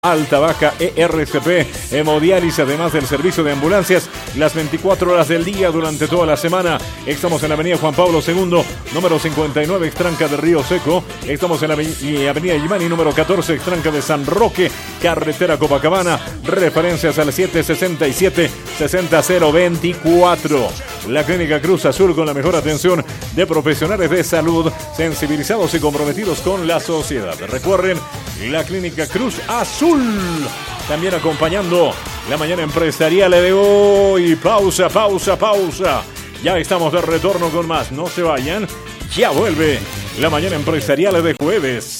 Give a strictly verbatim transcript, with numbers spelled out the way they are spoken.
Alta Baja E R C P, hemodiálisis, además del servicio de ambulancias las veinticuatro horas del día durante toda la semana. Estamos en la avenida Juan Pablo segundo, número cincuenta y nueve, Extranca de Río Seco. Estamos en la avenida Illimani, número catorce, Extranca de San Roque, carretera Copacabana. Referencias al siete sesenta y siete, sesenta cero veinticuatro. La Clínica Cruz Azul, con la mejor atención de profesionales de salud, sensibilizados y comprometidos con la sociedad. Recuerden, la Clínica Cruz Azul. También acompañando la mañana empresarial de hoy. Pausa, pausa, pausa. Ya estamos de retorno con más. No se vayan. Ya vuelve la mañana empresarial de jueves.